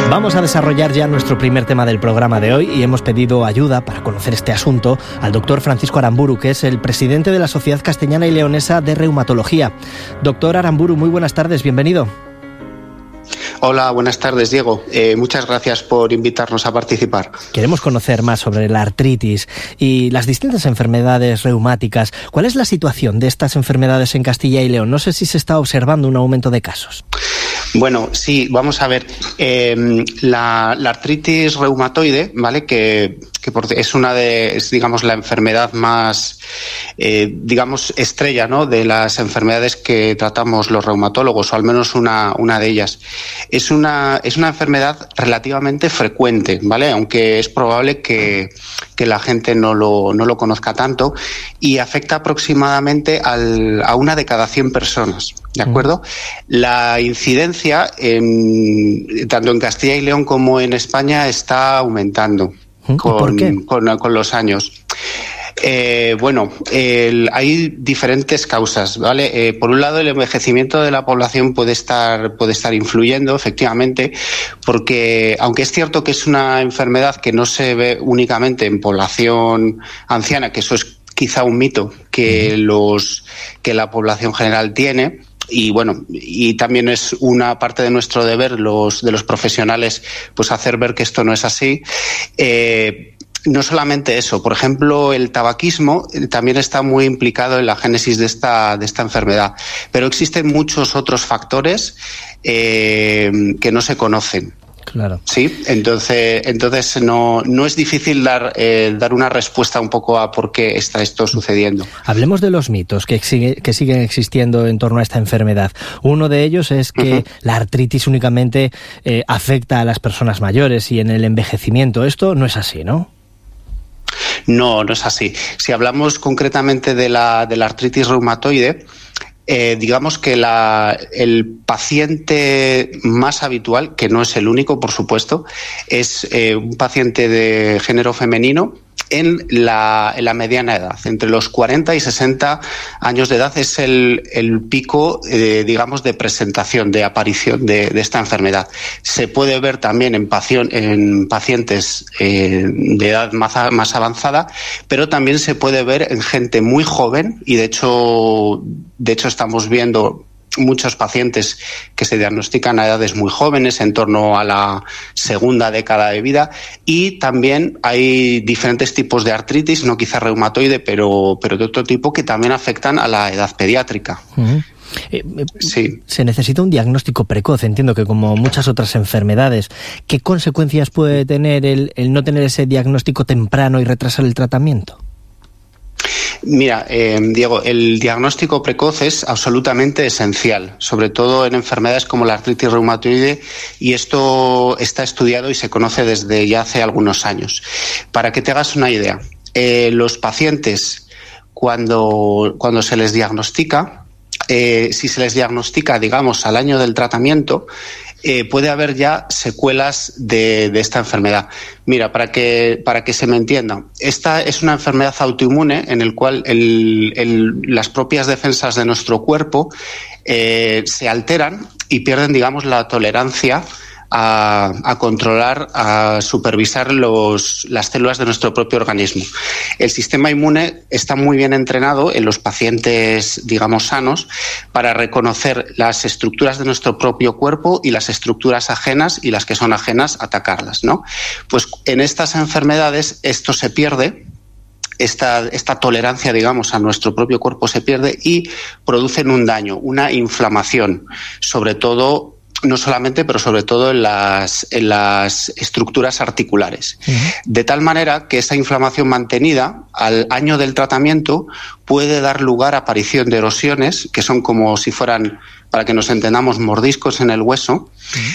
Vamos a desarrollar ya nuestro primer tema del programa de hoy y hemos pedido ayuda para conocer este asunto al doctor Francisco Aramburu, que es el presidente de la Sociedad Castellana y Leonesa de Reumatología. Doctor Aramburu, muy buenas tardes, bienvenido. Hola, buenas tardes, Diego. Muchas gracias por invitarnos a participar. Queremos conocer más sobre la artritis y las distintas enfermedades reumáticas. ¿Cuál es la situación de estas enfermedades en Castilla y León? No sé si se está observando un aumento de casos. Bueno, sí, vamos a ver. La artritis reumatoide, ¿vale? Que es digamos, la enfermedad más, digamos, estrella, ¿no? De las enfermedades que tratamos los reumatólogos, o al menos una de ellas. Es una enfermedad relativamente frecuente, ¿vale? Aunque es probable que la gente no lo conozca tanto, y afecta aproximadamente a una de cada 100 personas, ¿de acuerdo? La incidencia, tanto en Castilla y León como en España, está aumentando con los años. Hay diferentes causas, ¿vale? Por un lado, el envejecimiento de la población puede estar influyendo, efectivamente, porque aunque es cierto que es una enfermedad que no se ve únicamente en población anciana, que eso es quizá un mito que la población general tiene. Y también es una parte de nuestro deber, de los profesionales, pues hacer ver que esto no es así. No solamente eso, por ejemplo, el tabaquismo también está muy implicado en la génesis de esta enfermedad, pero existen muchos otros factores que no se conocen. Claro. Sí, entonces no es difícil dar una respuesta un poco a por qué está esto sucediendo. Hablemos de los mitos que siguen existiendo en torno a esta enfermedad. Uno de ellos es que la artritis únicamente afecta a las personas mayores y en el envejecimiento. Esto no es así, ¿no? No es así. Si hablamos concretamente de la artritis reumatoide, digamos que el paciente más habitual, que no es el único, por supuesto, es un paciente de género femenino en la mediana edad. Entre los 40 y 60 años de edad es el pico, digamos, de presentación, de aparición de esta enfermedad. Se puede ver también en pacientes de edad más avanzada, pero también se puede ver en gente muy joven, y de hecho estamos viendo muchos pacientes que se diagnostican a edades muy jóvenes, en torno a la segunda década de vida, y también hay diferentes tipos de artritis, no quizá reumatoide, pero de otro tipo, que también afectan a la edad pediátrica. Sí. Se necesita un diagnóstico precoz, entiendo que como muchas otras enfermedades. ¿Qué consecuencias puede tener el no tener ese diagnóstico temprano y retrasar el tratamiento? Mira, Diego, el diagnóstico precoz es absolutamente esencial, sobre todo en enfermedades como la artritis reumatoide, y esto está estudiado y se conoce desde ya hace algunos años. Para que te hagas una idea, los pacientes, cuando se les diagnostica, si se les diagnostica, digamos, al año del tratamiento, puede haber ya secuelas de esta enfermedad. Mira, para que se me entienda, esta es una enfermedad autoinmune en el cual las propias defensas de nuestro cuerpo se alteran y pierden, digamos, la tolerancia a controlar, a supervisar las células de nuestro propio organismo. El sistema inmune está muy bien entrenado en los pacientes, digamos, sanos, para reconocer las estructuras de nuestro propio cuerpo y las estructuras ajenas, y las que son ajenas, atacarlas, ¿no? Pues en estas enfermedades esto se pierde. Esta tolerancia, digamos, a nuestro propio cuerpo se pierde y producen un daño, una inflamación, sobre todo, no solamente, pero sobre todo en las estructuras articulares. De tal manera que esa inflamación mantenida al año del tratamiento puede dar lugar a aparición de erosiones, que son como si fueran, para que nos entendamos, mordiscos en el hueso,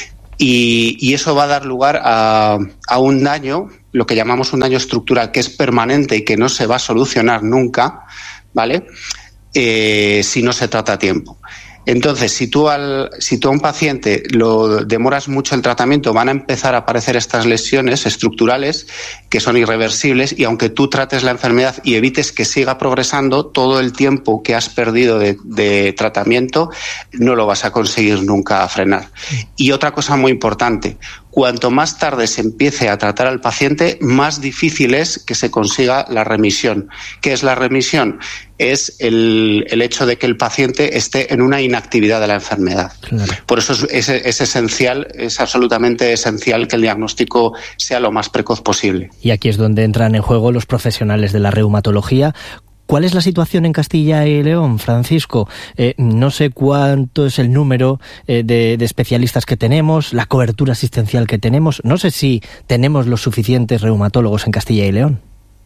y eso va a dar lugar a un daño, lo que llamamos un daño estructural, que es permanente y que no se va a solucionar nunca, ¿vale? Si no se trata a tiempo. Entonces, si tú a un paciente lo demoras mucho el tratamiento, van a empezar a aparecer estas lesiones estructurales que son irreversibles, y aunque tú trates la enfermedad y evites que siga progresando, todo el tiempo que has perdido de tratamiento no lo vas a conseguir nunca frenar. Y otra cosa muy importante, cuanto más tarde se empiece a tratar al paciente, más difícil es que se consiga la remisión. ¿Qué es la remisión? Es el hecho de que el paciente esté en una inactividad de la enfermedad. Claro. Por eso es esencial, es absolutamente esencial que el diagnóstico sea lo más precoz posible. Y aquí es donde entran en juego los profesionales de la reumatología. ¿Cuál es la situación en Castilla y León, Francisco? No sé cuánto es el número de especialistas que tenemos, la cobertura asistencial que tenemos. No sé si tenemos los suficientes reumatólogos en Castilla y León.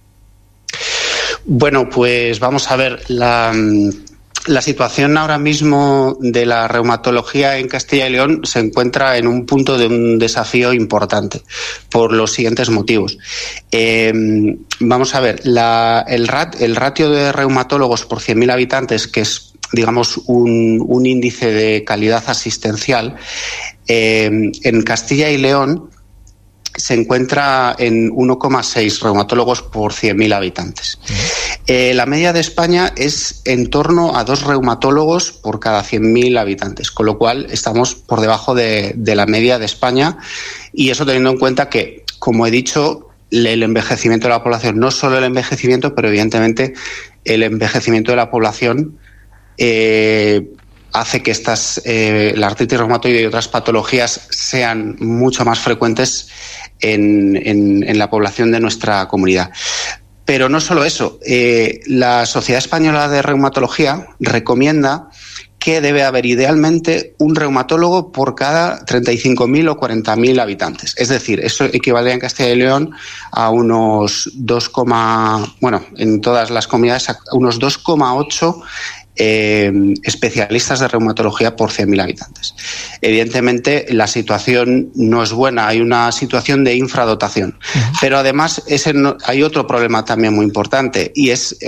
Bueno, pues vamos a ver. La situación ahora mismo de la reumatología en Castilla y León se encuentra en un punto de un desafío importante por los siguientes motivos. Vamos a ver, el ratio de reumatólogos por 100.000 habitantes, que es, digamos, un índice de calidad asistencial, en Castilla y León se encuentra en 1,6 reumatólogos por 100.000 habitantes. La media de España es en torno a 2 reumatólogos por cada 100.000 habitantes, con lo cual estamos por debajo de la media de España, y eso teniendo en cuenta que, como he dicho, el envejecimiento de la población, no solo el envejecimiento, pero evidentemente el envejecimiento de la población hace que la artritis reumatoide y otras patologías sean mucho más frecuentes en la población de nuestra comunidad. Pero no solo eso, la Sociedad Española de Reumatología recomienda que debe haber idealmente un reumatólogo por cada 35.000 o 40.000 habitantes. Es decir, eso equivale en Castilla y León a unos en todas las comunidades, a unos 2,8 especialistas de reumatología por 100.000 habitantes. Evidentemente, la situación no es buena, hay una situación de infradotación. Pero además hay otro problema también muy importante, y es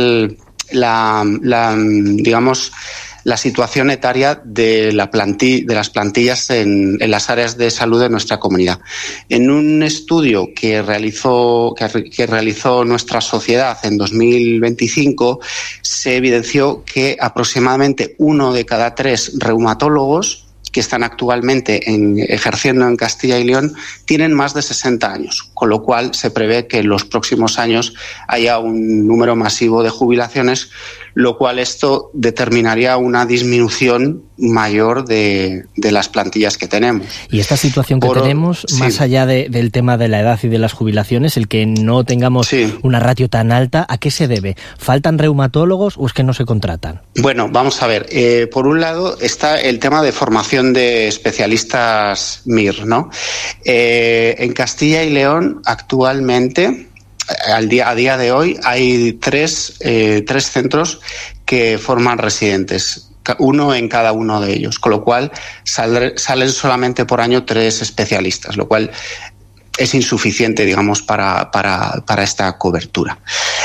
la situación etaria de las plantillas en las áreas de salud de nuestra comunidad. En un estudio que realizó nuestra sociedad en 2025, se evidenció que aproximadamente 1 de cada 3 reumatólogos que están actualmente ejerciendo en Castilla y León tienen más de 60 años, con lo cual se prevé que en los próximos años haya un número masivo de jubilaciones, lo cual esto determinaría una disminución mayor de las plantillas que tenemos. Y esta situación que tenemos, más allá del tema de la edad y de las jubilaciones, el que no tengamos una ratio tan alta, ¿a qué se debe? ¿Faltan reumatólogos o es que no se contratan? Bueno, vamos a ver. Por un lado está el tema de formación de especialistas MIR, ¿no? En Castilla y León actualmente, a día de hoy, hay tres centros que forman residentes, uno en cada uno de ellos, con lo cual salen solamente por año 3 especialistas, lo cual es insuficiente, digamos, para esta cobertura.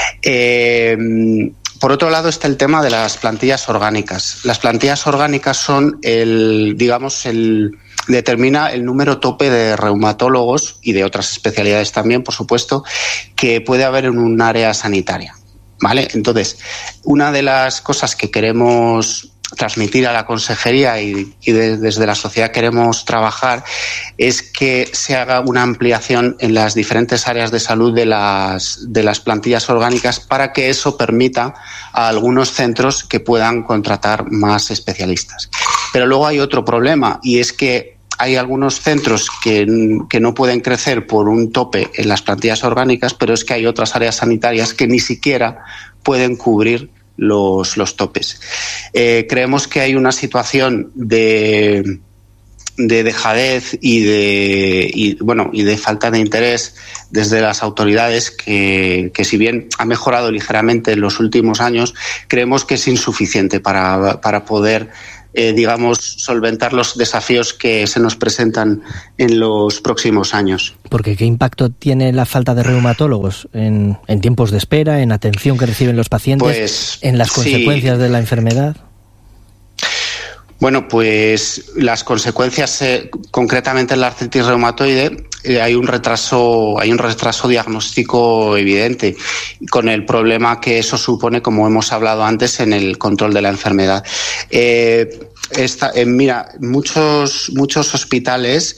Por otro lado está el tema de las plantillas orgánicas. Las plantillas orgánicas son determina el número tope de reumatólogos y de otras especialidades también, por supuesto, que puede haber en un área sanitaria, ¿vale? Entonces, una de las cosas que queremos transmitir a la consejería y desde la sociedad queremos trabajar es que se haga una ampliación en las diferentes áreas de salud de las plantillas orgánicas, para que eso permita a algunos centros que puedan contratar más especialistas. Pero luego hay otro problema, y es que hay algunos centros que no pueden crecer por un tope en las plantillas orgánicas, pero es que hay otras áreas sanitarias que ni siquiera pueden cubrir los topes. Creemos que hay una situación de dejadez y de falta de interés desde las autoridades que si bien ha mejorado ligeramente en los últimos años, creemos que es insuficiente para poder solventar los desafíos que se nos presentan en los próximos años. Porque ¿qué impacto tiene la falta de reumatólogos en tiempos de espera, en atención que reciben los pacientes, en las consecuencias de la enfermedad? Bueno, pues las consecuencias, concretamente en la artritis reumatoide, hay un retraso diagnóstico evidente, con el problema que eso supone, como hemos hablado antes, en el control de la enfermedad. Mira, muchos hospitales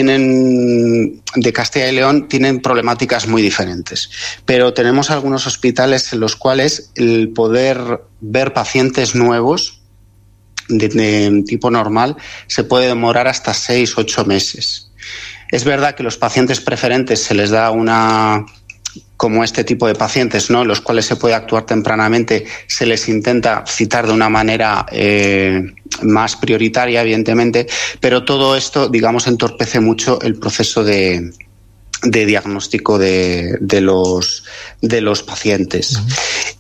de Castilla y León tienen problemáticas muy diferentes, pero tenemos algunos hospitales en los cuales el poder ver pacientes nuevos de tipo normal se puede demorar hasta 6-8 meses. Es verdad que los pacientes preferentes se les da como este tipo de pacientes, ¿no?, en los cuales se puede actuar tempranamente, se les intenta citar de una manera más prioritaria, evidentemente, pero todo esto, digamos, entorpece mucho el proceso de diagnóstico de los pacientes. Uh-huh.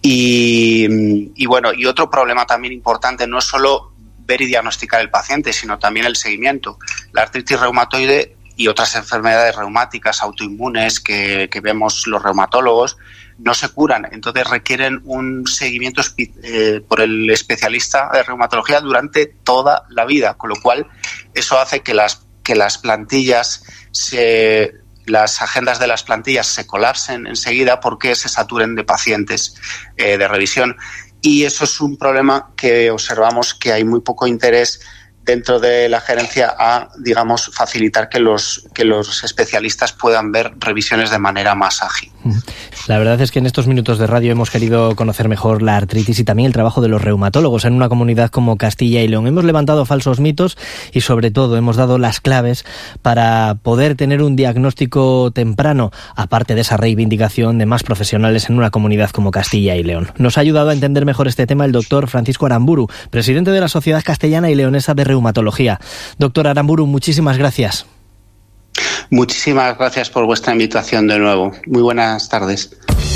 Y bueno, y otro problema también importante no es solo ver y diagnosticar el paciente, sino también el seguimiento. La artritis reumatoide y otras enfermedades reumáticas autoinmunes que vemos los reumatólogos no se curan, entonces requieren un seguimiento por el especialista de reumatología durante toda la vida, con lo cual eso hace que las plantillas las agendas de las plantillas se colapsen enseguida porque se saturen de pacientes de revisión. Y eso es un problema que observamos, que hay muy poco interés dentro de la gerencia a, digamos, facilitar que los especialistas puedan ver revisiones de manera más ágil. La verdad es que en estos minutos de radio hemos querido conocer mejor la artritis y también el trabajo de los reumatólogos en una comunidad como Castilla y León. Hemos levantado falsos mitos y, sobre todo, hemos dado las claves para poder tener un diagnóstico temprano, aparte de esa reivindicación de más profesionales en una comunidad como Castilla y León. Nos ha ayudado a entender mejor este tema el doctor Francisco Aramburu, presidente de la Sociedad Castellana y Leonesa de Reumatología. Doctor Aramburu, muchísimas gracias. Muchísimas gracias por vuestra invitación de nuevo. Muy buenas tardes.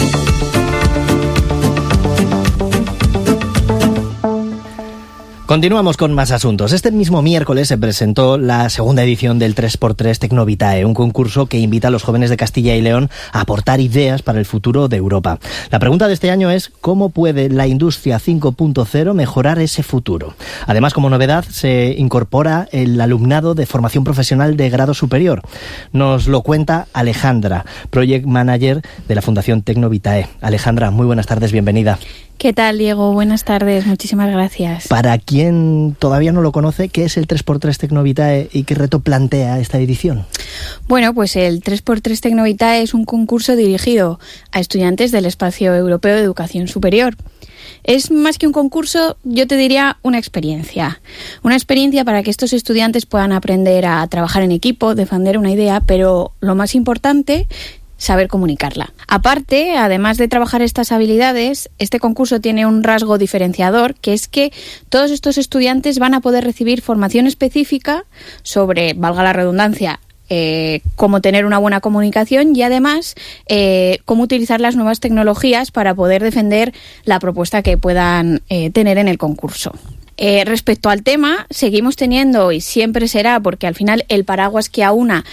Continuamos con más asuntos. Este mismo miércoles se presentó la segunda edición del 3x3 Tecnovitae, un concurso que invita a los jóvenes de Castilla y León a aportar ideas para el futuro de Europa. La pregunta de este año es: ¿cómo puede la industria 5.0 mejorar ese futuro? Además, como novedad, se incorpora el alumnado de formación profesional de grado superior. Nos lo cuenta Alejandra, Project Manager de la Fundación Tecnovitae. Alejandra, muy buenas tardes, bienvenida. ¿Qué tal, Diego? Buenas tardes, muchísimas gracias. Para quien todavía no lo conoce, ¿qué es el 3x3 Tecnovitae y qué reto plantea esta edición? Bueno, pues el 3x3 Tecnovitae es un concurso dirigido a estudiantes del Espacio Europeo de Educación Superior. Es más que un concurso, yo te diría una experiencia. Una experiencia para que estos estudiantes puedan aprender a trabajar en equipo, defender una idea, pero lo más importante, saber comunicarla. Aparte, además de trabajar estas habilidades, este concurso tiene un rasgo diferenciador, que es que todos estos estudiantes van a poder recibir formación específica sobre, valga la redundancia, cómo tener una buena comunicación y además cómo utilizar las nuevas tecnologías para poder defender la propuesta que puedan tener en el concurso. Respecto al tema, seguimos teniendo, y siempre será, porque al final el paraguas que aúna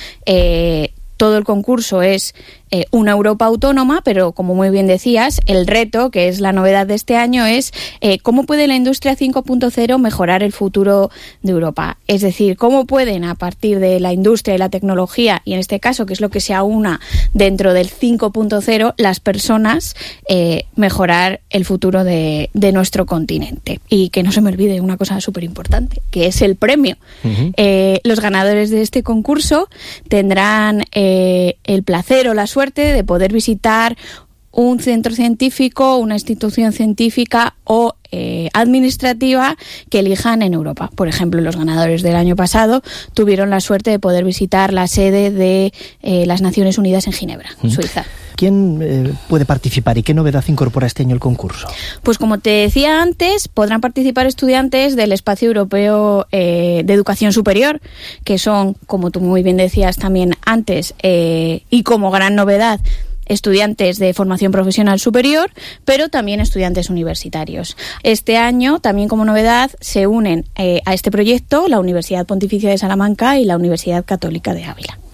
todo el concurso es una Europa autónoma, pero como muy bien decías, el reto, que es la novedad de este año, es cómo puede la industria 5.0 mejorar el futuro de Europa. Es decir, cómo pueden, a partir de la industria y la tecnología, y en este caso, que es lo que se aúna dentro del 5.0, las personas mejorar el futuro de nuestro continente. Y que no se me olvide una cosa súper importante, que es el premio. Uh-huh. Los ganadores de este concurso tendrán el placer o la suerte de poder visitar un centro científico, una institución científica o administrativa que elijan en Europa. Por ejemplo, los ganadores del año pasado tuvieron la suerte de poder visitar la sede de las Naciones Unidas en Ginebra, Suiza. ¿Quién puede participar y qué novedad incorpora este año el concurso? Pues como te decía antes, podrán participar estudiantes del Espacio Europeo de Educación Superior, que son, como tú muy bien decías también antes, y como gran novedad, estudiantes de formación profesional superior, pero también estudiantes universitarios. Este año, también como novedad, se unen a este proyecto la Universidad Pontificia de Salamanca y la Universidad Católica de Ávila.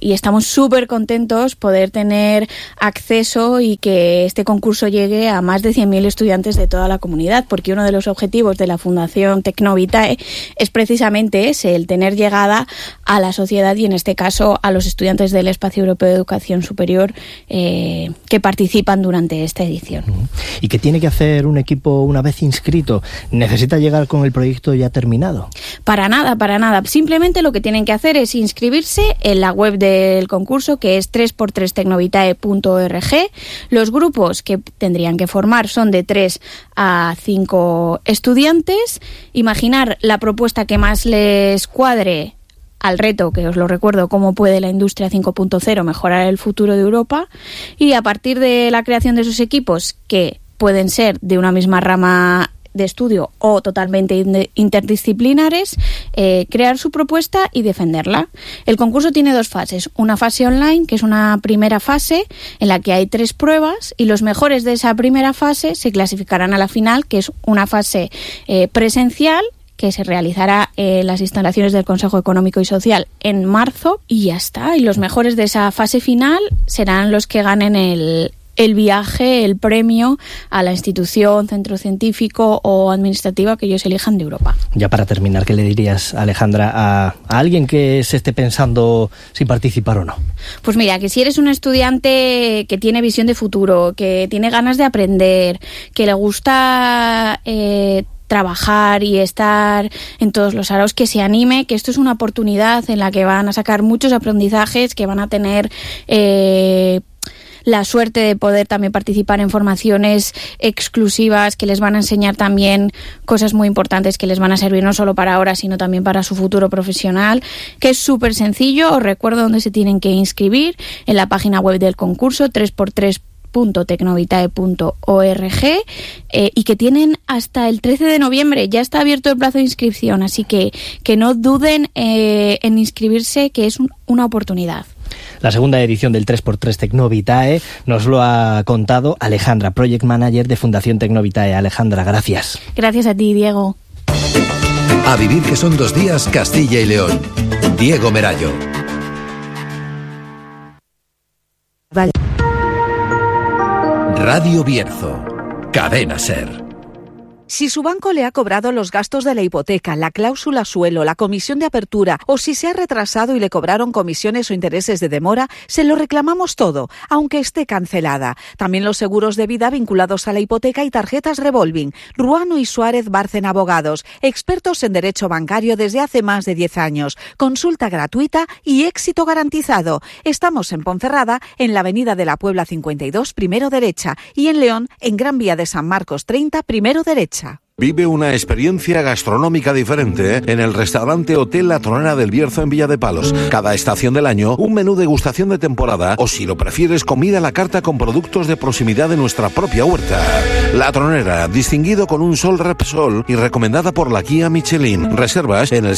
y estamos súper contentos poder tener acceso y que este concurso llegue a más de 100.000 estudiantes de toda la comunidad, porque uno de los objetivos de la Fundación Tecnovitae es precisamente ese, el tener llegada a la sociedad y en este caso a los estudiantes del Espacio Europeo de Educación Superior que participan durante esta edición. ¿Y qué tiene que hacer un equipo una vez inscrito? ¿Necesita llegar con el proyecto ya terminado? Para nada. Simplemente lo que tienen que hacer es inscribirse en la web del concurso, que es 3x3tecnovitae.org. Los grupos que tendrían que formar son de 3 a 5 estudiantes. Imaginar la propuesta que más les cuadre al reto, que os lo recuerdo, cómo puede la industria 5.0 mejorar el futuro de Europa, y a partir de la creación de esos equipos, que pueden ser de una misma rama de estudio o totalmente interdisciplinares, crear su propuesta y defenderla. El concurso tiene 2 fases, una fase online, que es una primera fase en la que hay 3 pruebas, y los mejores de esa primera fase se clasificarán a la final, que es una fase presencial, que se realizará en las instalaciones del Consejo Económico y Social en marzo, y ya está. Y los mejores de esa fase final serán los que ganen el viaje, el premio a la institución, centro científico o administrativa que ellos elijan de Europa. Ya para terminar, ¿qué le dirías, Alejandra, a alguien que se esté pensando si participar o no? Pues mira, que si eres un estudiante que tiene visión de futuro, que tiene ganas de aprender, que le gusta trabajar y estar en todos los aros, que se anime, que esto es una oportunidad en la que van a sacar muchos aprendizajes, que van a tener la suerte de poder también participar en formaciones exclusivas que les van a enseñar también cosas muy importantes que les van a servir no solo para ahora, sino también para su futuro profesional, que es súper sencillo. Os recuerdo dónde se tienen que inscribir, en la página web del concurso, 3x3.tecnovitae.org, y que tienen hasta el 13 de noviembre. Ya está abierto el plazo de inscripción, así que no duden en inscribirse, que es una oportunidad. La segunda edición del 3x3 Tecnovitae nos lo ha contado Alejandra, Project Manager de Fundación Tecnovitae. Alejandra, gracias. Gracias a ti, Diego. A vivir, que son 2 días, Castilla y León. Diego Merayo. Vale. Radio Bierzo. Cadena SER. Si su banco le ha cobrado los gastos de la hipoteca, la cláusula suelo, la comisión de apertura, o si se ha retrasado y le cobraron comisiones o intereses de demora, se lo reclamamos todo, aunque esté cancelada. También los seguros de vida vinculados a la hipoteca y tarjetas revolving. Ruano y Suárez Bárcen Abogados, expertos en derecho bancario desde hace más de 10 años. Consulta gratuita y éxito garantizado. Estamos en Ponferrada, en la Avenida de la Puebla 52, primero derecha, y en León, en Gran Vía de San Marcos 30, primero derecha. Vive una experiencia gastronómica diferente en el restaurante Hotel La Tronera del Bierzo en Villa de Palos. Cada estación del año, un menú degustación de temporada, o si lo prefieres, comida a la carta con productos de proximidad de nuestra propia huerta. La Tronera, distinguido con un Sol Repsol y recomendada por la guía Michelin. Reservas en el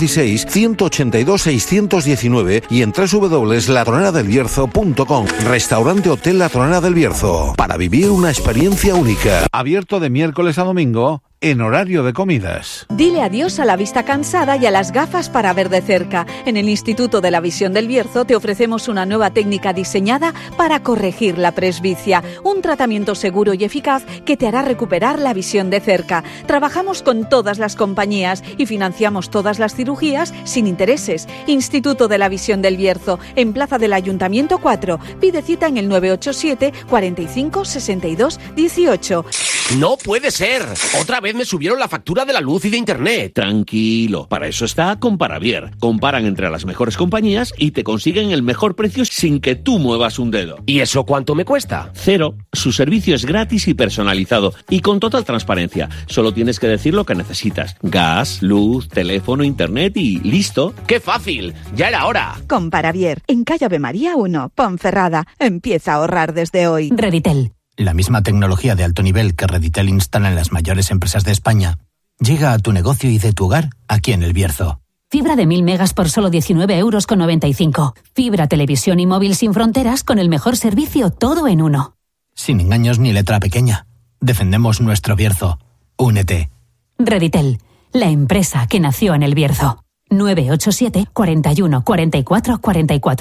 616-182-619 y en www.latroneradelbierzo.com. Restaurante Hotel La Tronera del Bierzo, para vivir una experiencia única. Abierto de miércoles a domingo, en horario de comidas. Dile adiós a la vista cansada y a las gafas para ver de cerca. En el Instituto de la Visión del Bierzo te ofrecemos una nueva técnica diseñada para corregir la presbicia. Un tratamiento seguro y eficaz que te hará recuperar la visión de cerca. Trabajamos con todas las compañías y financiamos todas las cirugías sin intereses. Instituto de la Visión del Bierzo, en Plaza del Ayuntamiento 4. Pide cita en el 987 45 62 18. ¡No puede ser! ¡Otra vez me subieron la factura de la luz y de internet! Tranquilo, para eso está Comparavier. Comparan entre las mejores compañías y te consiguen el mejor precio sin que tú muevas un dedo. ¿Y eso cuánto me cuesta? 0. Su servicio es gratis y personalizado y con total transparencia. Solo tienes que decir lo que necesitas. Gas, luz, teléfono, internet y ¡listo! ¡Qué fácil! ¡Ya era hora! Comparavier, en calle Ave María 1, Ponferrada. Empieza a ahorrar desde hoy. Reditel. La misma tecnología de alto nivel que Reditel instala en las mayores empresas de España llega a tu negocio y de tu hogar aquí en El Bierzo. Fibra de 1000 megas por solo 19,95 €. Fibra, televisión y móvil sin fronteras con el mejor servicio, todo en uno. Sin engaños ni letra pequeña. Defendemos nuestro Bierzo. Únete. Reditel, la empresa que nació en El Bierzo. 987 41 44 44. Oye,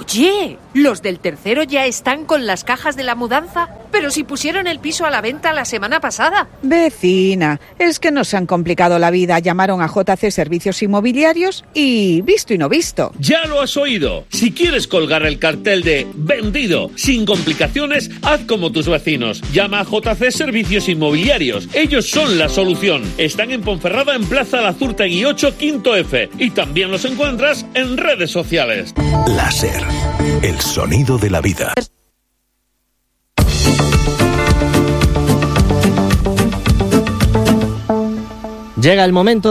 Oye, ¿los del tercero ya están con las cajas de la mudanza? Pero si pusieron el piso a la venta la semana pasada. Vecina, es que nos han complicado la vida. Llamaron a JC Servicios Inmobiliarios y visto y no visto. Ya lo has oído. Si quieres colgar el cartel de vendido sin complicaciones, haz como tus vecinos. Llama a JC Servicios Inmobiliarios. Ellos son la solución. Están en Ponferrada, en Plaza Lazurtegui 8, Quinto F. Y también los encuentras en redes sociales. Láser, el sonido de la vida. Llega el momento